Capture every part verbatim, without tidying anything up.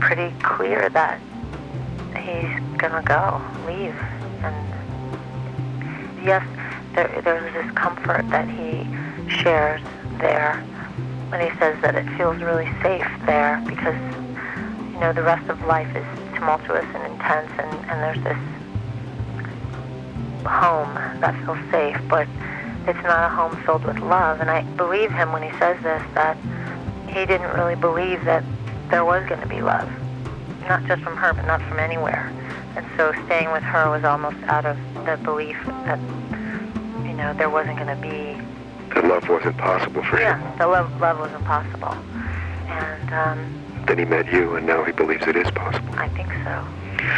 pretty clear that he's gonna go, leave. And yes, there, there's this comfort that he shares there when he says that it feels really safe there because, you know, the rest of life is tumultuous and intense, and, and there's this home that feels safe, but it's not a home filled with love. And I believe him when he says this, that he didn't really believe that there was going to be love, not just from her, but not from anywhere. And so staying with her was almost out of the belief that, you know, there wasn't going to be... That love wasn't possible for yeah, him. Yeah, the love, love wasn't possible. And, um... then he met you, and now he believes it is possible. I think so.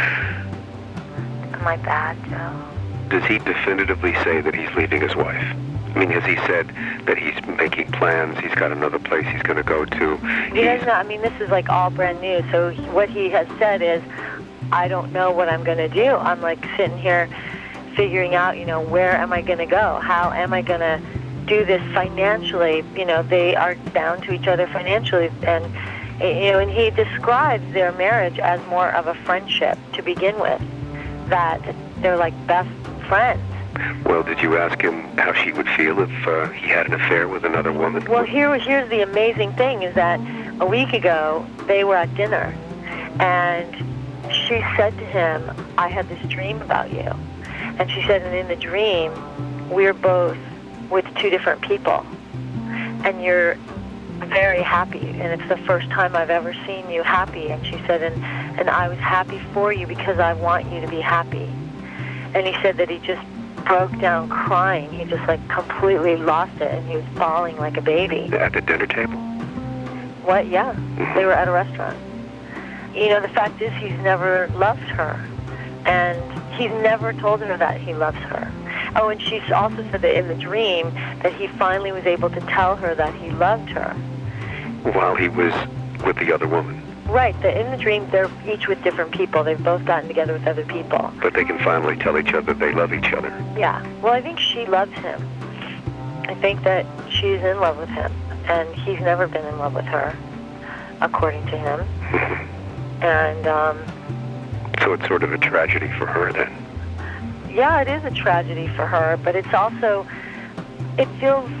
Am I bad, Joe? Does he definitively say that he's leaving his wife? I mean, has he said that he's making plans, he's got another place he's going to go to? He does not. I mean, this is like all brand new. So what he has said is, I don't know what I'm going to do. I'm like sitting here figuring out, you know, where am I going to go? How am I going to do this financially? You know, they are bound to each other financially. And, you know, and he describes their marriage as more of a friendship to begin with, that they're like best friends. Well, did you ask him how she would feel if uh, he had an affair with another woman? Well, here, here's the amazing thing is that a week ago, they were at dinner, and she said to him, I had this dream about you. And she said, and in the dream, we're both with two different people, and you're very happy, and it's the first time I've ever seen you happy. And she said, and, and I was happy for you because I want you to be happy. And he said that he just broke down crying. He just like completely lost it, and he was bawling like a baby. At the dinner table? What? Yeah. They were at a restaurant. You know, the fact is he's never loved her, and he's never told her that he loves her. Oh, and she also said that in the dream that he finally was able to tell her that he loved her. While he was with the other woman? Right. The, in the dream, they're each with different people. They've both gotten together with other people. But they can finally tell each other they love each other. Yeah. Well, I think she loves him. I think that she's in love with him, and he's never been in love with her, according to him. And, um... so it's sort of a tragedy for her, then? Yeah, it is a tragedy for her, but it's also... It feels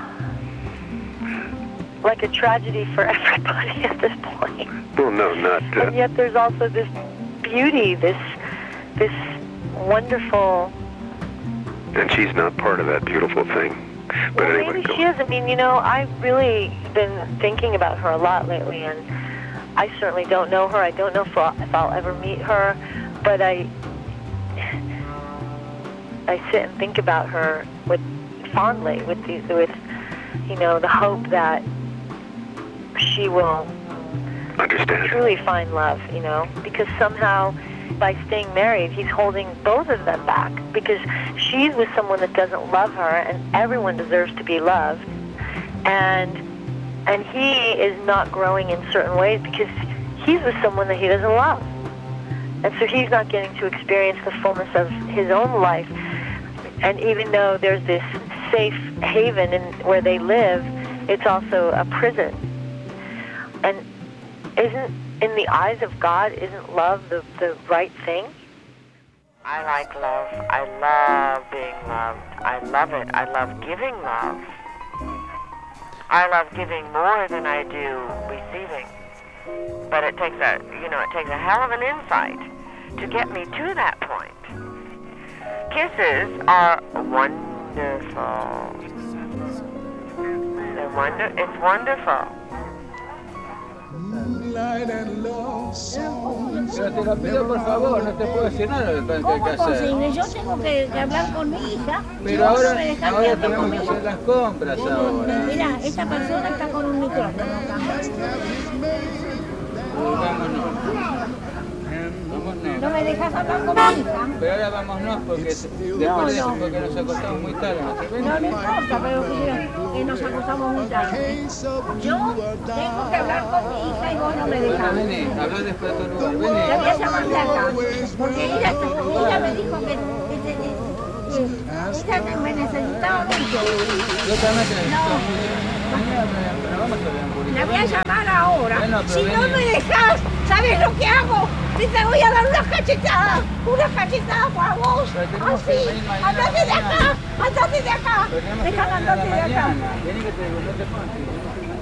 like a tragedy for everybody at this point. Well, no, not... Uh... And yet there's also this beauty, this this wonderful... And she's not part of that beautiful thing. But well, anyway, maybe go she is. I mean, you know, I've really been thinking about her a lot lately, and I certainly don't know her. I don't know if I'll, if I'll ever meet her, but I I sit and think about her with fondly, with the, with you know the hope that she will understand, truly find love. You know, because somehow by staying married, he's holding both of them back, because she's with someone that doesn't love her, and everyone deserves to be loved, and and he is not growing in certain ways because he's with someone that he doesn't love, and so he's not getting to experience the fullness of his own life. And even though there's this safe haven in where they live, it's also a prison. And isn't, in the eyes of God, isn't love the, the right thing? I like love. I love being loved. I love it. I love giving love. I love giving more than I do receiving. But it takes a, you know, it takes a hell of an insight to get me to that point. Kisses are wonderful. They're wonder. It's wonderful. Pero te lo pido por favor, no te puedo decir nada de lo que hay que hacer. Consigne? Yo tengo que, que hablar con mi hija. Pero no ahora, me dejan ahora hablar tenemos con que mi hacer las compras ahora. Mira, esta persona está con un micrófono acá. Vámonos. No me dejas hablar con mi hija. Pero ahora vámonos porque después No, de eso, no. porque nos acostamos muy tarde. No, no importa, pero que, que nos acostamos muy tarde. Yo tengo que hablar con mi hija y vos no me dejas. Bueno, vení, habla después de otro lugar. Vení. La voy a llamar de acá. Porque ella, ella me dijo que, que, que, que ella me necesitaba mucho. Yo también te necesito mucho. Mañana, pero vamos a ver un poquito. La voy a llamar ahora. Bueno, pero Si no vení. me dejas, ¿sabes lo que hago? Te voy a dar unas cachetadas, unas cachetadas para vos. Pero tenemos que Así, venir mañana andate de a la acá, mañana. andate de acá. Pero tenemos que Déjame venir a la andate de acá. mañana. Vení que te, no te pones.